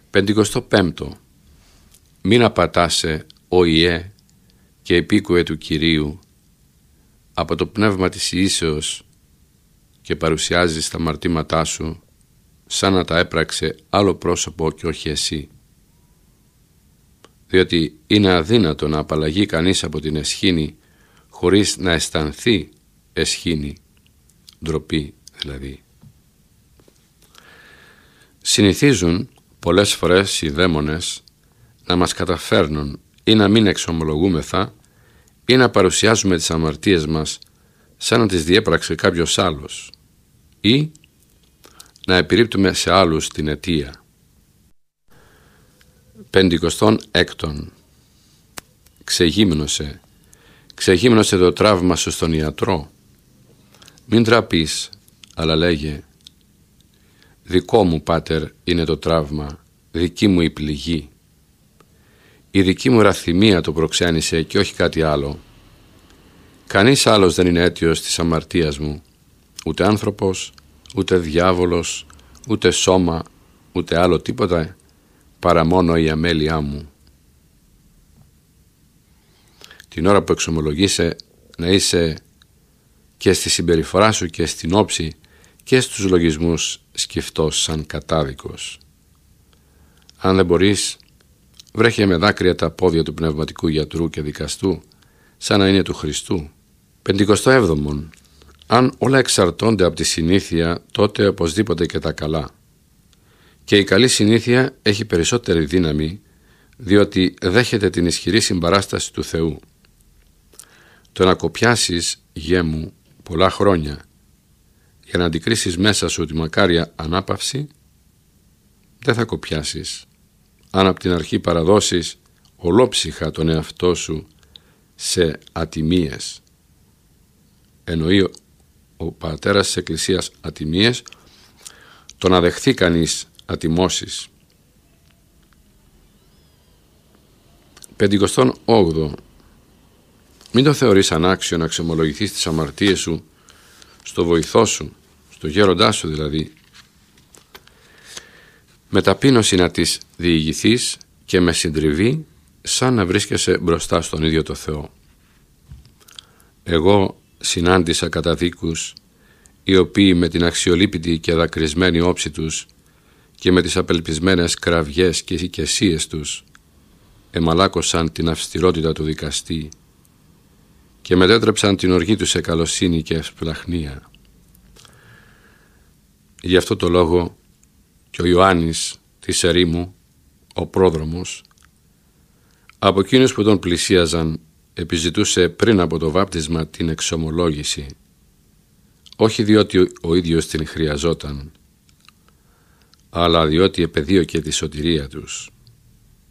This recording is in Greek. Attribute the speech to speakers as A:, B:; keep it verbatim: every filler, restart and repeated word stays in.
A: Πεντηκοστό πέμπτο. Μην απατάσαι, ο Ιε και επίκουε του Κυρίου, από το πνεύμα της ιήσεως και παρουσιάζεις τα αμαρτήματά σου σαν να τα έπραξε άλλο πρόσωπο και όχι εσύ. Διότι είναι αδύνατο να απαλλαγεί κανείς από την εσχήνη χωρίς να αισθανθεί εσχήνη, ντροπή δηλαδή. Συνηθίζουν πολλές φορές οι δαίμονες να μας καταφέρνουν ή να μην εξομολογούμεθα ή να παρουσιάζουμε τις αμαρτίες μας σαν να τις διέπραξε κάποιος άλλος ή να επιρρύπτουμε σε άλλους την αιτία. Πεντηκοστόν έκτον. Ξεγύμνωσε. Ξεγύμνωσε το τραύμα σου στον ιατρό. Μην τραπείς, αλλά λέγε: δικό μου, Πάτερ, είναι το τραύμα, δική μου η πληγή. Η δική μου ραθυμία το προξένησε και όχι κάτι άλλο. Κανείς άλλος δεν είναι αίτιος της αμαρτίας μου, ούτε άνθρωπος, ούτε διάβολος, ούτε σώμα, ούτε άλλο τίποτα, παρά μόνο η αμέλειά μου. Την ώρα που εξομολογείσαι να είσαι και στη συμπεριφορά σου και στην όψη και στους λογισμούς σκεφτός σαν κατάδικος. Αν δεν μπορείς, βρέχε με δάκρυα τα πόδια του πνευματικού γιατρού και δικαστού, σαν να είναι του Χριστού. Πεντηκοστό έβδομον. Αν όλα εξαρτώνται από τη συνήθεια, τότε οπωσδήποτε και τα καλά. Και η καλή συνήθεια έχει περισσότερη δύναμη, διότι δέχεται την ισχυρή συμπαράσταση του Θεού. Το να κοπιάσεις, γιέ μου, πολλά χρόνια για να αντικρίσεις μέσα σου τη μακάρια ανάπαυση, δεν θα κοπιάσεις αν από την αρχή παραδώσεις ολόψυχα τον εαυτό σου σε ατιμίες. Εννοεί ο, ο πατέρας της Εκκλησίας ατιμίες, το να δεχθεί κανείς ατιμώσεις. Πεντηκοστόν όγδο. Μην το θεωρείς ανάξιο να ξεμολογηθείς τις αμαρτίες σου στο βοηθό σου, στο γέροντά σου δηλαδή. Με ταπείνωση να τις διηγηθείς και με συντριβή, σαν να βρίσκεσαι μπροστά στον ίδιο το Θεό. Εγώ συνάντησα καταδίκους, οι οποίοι με την αξιολύπητη και δακρυσμένη όψη τους και με τις απελπισμένες κραυγές και οικεσίες τους εμαλάκωσαν την αυστηρότητα του δικαστή και μετέτρεψαν την οργή τους σε καλοσύνη και ευσπλαχνία. Γι' αυτό το λόγο και ο Ιωάννης της ερήμου, ο πρόδρομος, από εκείνους που τον πλησίαζαν επιζητούσε πριν από το βάπτισμα την εξομολόγηση, όχι διότι ο ίδιος την χρειαζόταν, αλλά διότι επεδίωκε τη σωτηρία τους.